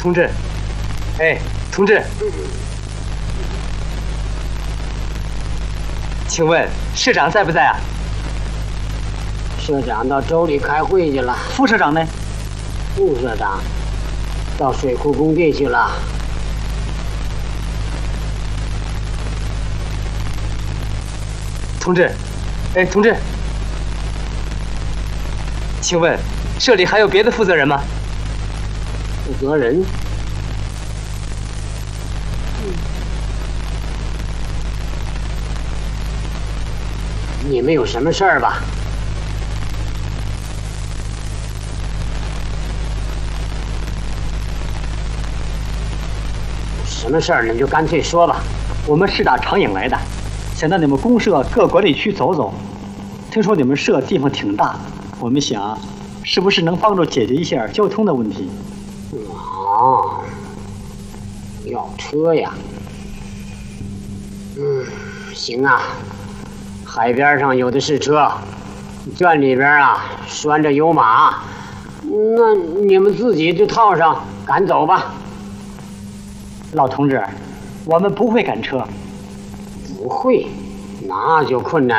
同志，哎，同志，请问社长在不在啊？ 社长到州里开会去了。 副社长呢？ 副社长到水库工地去了。 同志，哎，同志，请问社里还有别的负责人吗？ 负责人？你们有什么事儿吧？什么事儿你们就干脆说吧。 我们是打长影来的，想到你们公社各管理区走走。听说你们社地方挺大，我们想，是不是能帮助解决一下交通的问题？ 哦，要车呀？行啊，海边上有的是车，圈里边啊拴着有马，那你们自己就套上赶走吧。 老同志，我们不会赶车。 不会，那就困难